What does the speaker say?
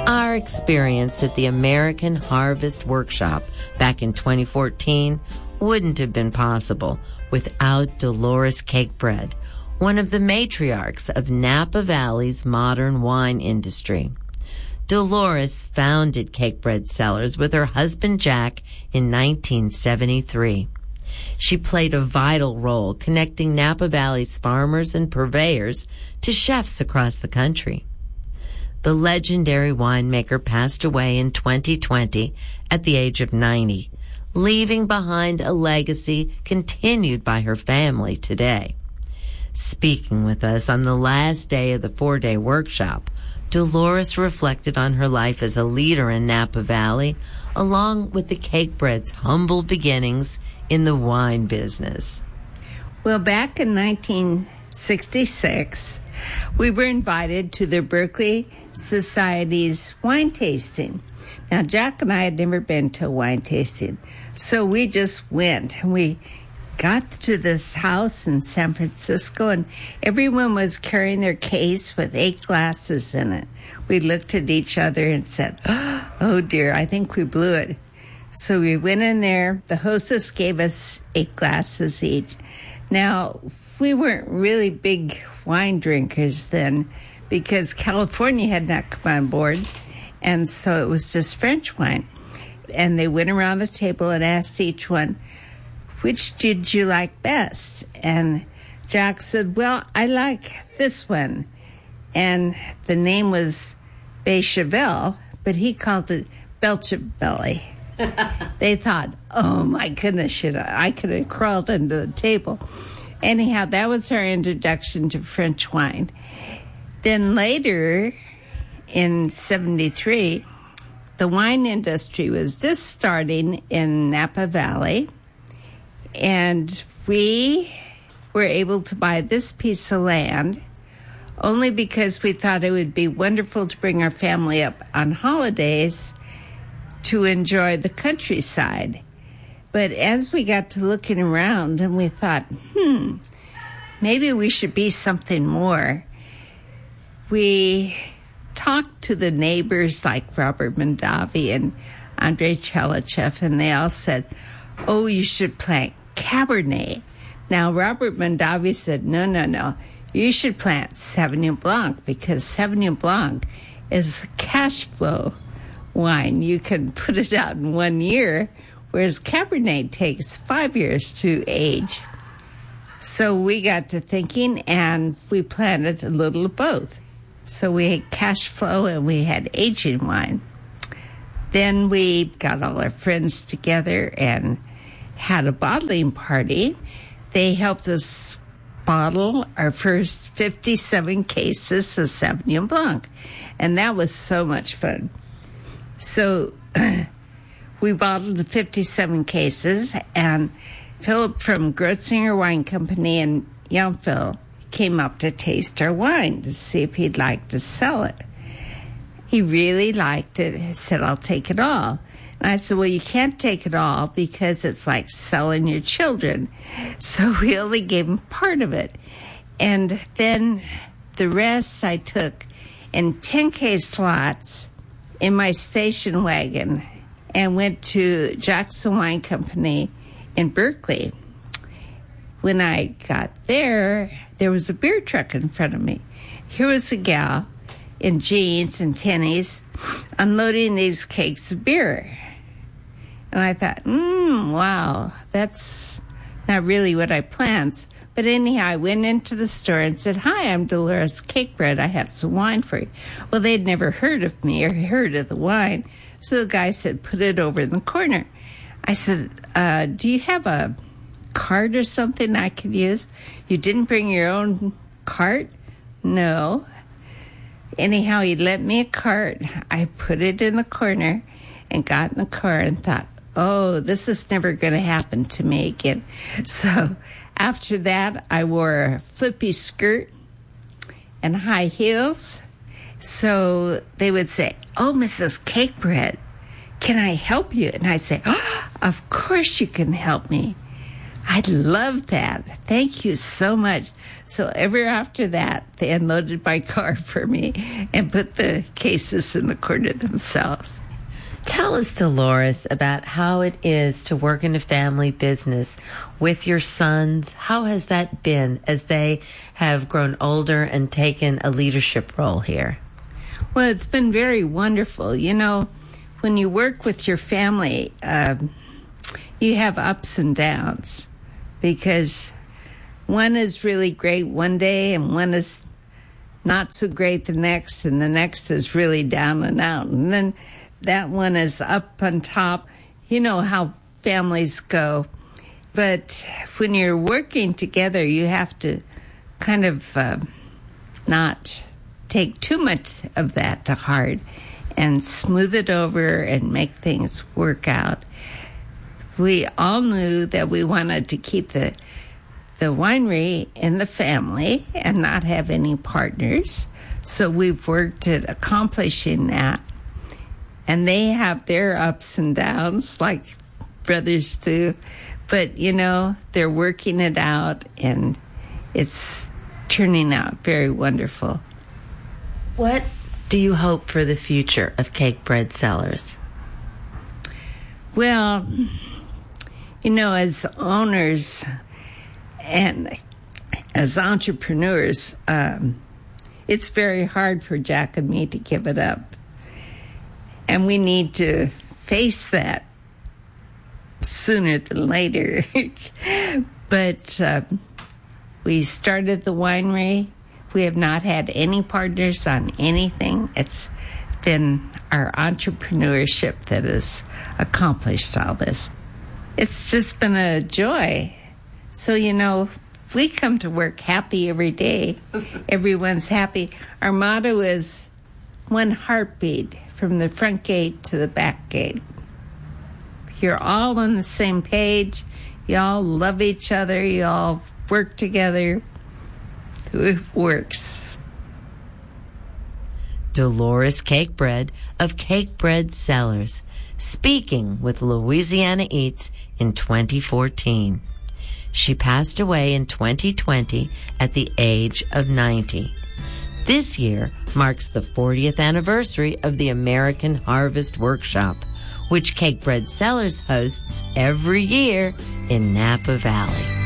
Our experience at the American Harvest Workshop back in 2014 wouldn't have been possible without Dolores Cakebread, one of the matriarchs of Napa Valley's modern wine industry. Dolores founded Cakebread Cellars with her husband Jack in 1973. She played a vital role connecting Napa Valley's farmers and purveyors to chefs across the country. The legendary winemaker passed away in 2020 at the age of 90, leaving behind a legacy continued by her family today. Speaking with us on the last day of the 4-day workshop, Dolores reflected on her life as a leader in Napa Valley, along with the Cakebread's humble beginnings in the wine business. Well, back in 1966, we were invited to the Berkeley Society's wine tasting. Now, Jack and I had never been to a wine tasting, so we just went. We got to this house in San Francisco, and everyone was carrying their case with 8 glasses in it. We looked at each other and said, oh dear, I think we blew it. So we went in there. The hostess gave us 8 glasses each. Now, we weren't really big wine drinkers then because California had not come on board, and so it was just French wine. And they went around the table and asked each one, which did you like best? And Jack said, well, I like this one. And the name was Becherel, but he called it Belchebelly. They thought, oh my goodness, I could have crawled under the table. Anyhow, that was our introduction to French wine. Then later, in 73, the wine industry was just starting in Napa Valley, and we were able to buy this piece of land only because we thought it would be wonderful to bring our family up on holidays to enjoy the countryside. But as we got to looking around, and we thought, maybe we should be something more. We talked to the neighbors like Robert Mondavi and Andrei Chalachev, and they all said, oh, you should plant Cabernet. Now, Robert Mondavi said, no, you should plant Sauvignon Blanc, because Sauvignon Blanc is a cash flow wine. You can put it out in 1 year, whereas Cabernet takes 5 years to age. So we got to thinking, and we planted a little of both. So we had cash flow and we had aging wine. Then we got all our friends together and had a bottling party. They helped us bottle our first 57 cases of Sauvignon Blanc, and that was so much fun. So we bottled the 57 cases, and Philip from Grotzinger Wine Company in Yountville came up to taste our wine to see if he'd like to sell it. He really liked it. He said, I'll take it all. And I said, well, you can't take it all because it's like selling your children. So we only gave him part of it. And then the rest I took in 10-case lots in my station wagon and went to Jackson Wine Company in Berkeley. When I got there was a beer truck in front of me. Here was a gal in jeans and tennies unloading these kegs of beer. And I thought, wow, that's not really what I planned. But anyhow, I went into the store and said, hi, I'm Dolores Cakebread. I have some wine for you. Well, they'd never heard of me or heard of the wine. So the guy said, put it over in the corner. I said, do you have a cart or something I could use? You didn't bring your own cart? No. Anyhow, he lent me a cart. I put it in the corner and got in the car and thought, oh, this is never going to happen to me again. So after that, I wore a flippy skirt and high heels. So they would say, oh, Mrs. Cakebread, can I help you? And I'd say, oh, of course you can help me. I love that. Thank you so much. So ever after that, they unloaded my car for me and put the cases in the corner themselves. Tell us, Dolores, about how it is to work in a family business with your sons. How has that been as they have grown older and taken a leadership role here? Well, it's been very wonderful. You know, when you work with your family, you have ups and downs because one is really great one day and one is not so great the next, and the next is really down and out. And then that one is up on top. You know how families go. But when you're working together, you have to kind of not take too much of that to heart and smooth it over and make things work out. We all knew that we wanted to keep the winery in the family and not have any partners. So we've worked at accomplishing that. And they have their ups and downs like brothers do. But, you know, they're working it out and it's turning out very wonderful. What do you hope for the future of Cakebread Cellars? Well, you know, as owners and as entrepreneurs, it's very hard for Jack and me to give it up. And we need to face that sooner than later. But we started the winery. We have not had any partners on anything. It's been our entrepreneurship that has accomplished all this. It's just been a joy. So, you know, we come to work happy every day. Everyone's happy. Our motto is one heartbeat from the front gate to the back gate. You're all on the same page. You all love each other. You all work together. It works. Dolores Cakebread of Cakebread Cellars, speaking with Louisiana Eats in 2014. She passed away in 2020 at the age of 90. This year marks the 40th anniversary of the American Harvest Workshop, which Cakebread Cellars hosts every year in Napa Valley.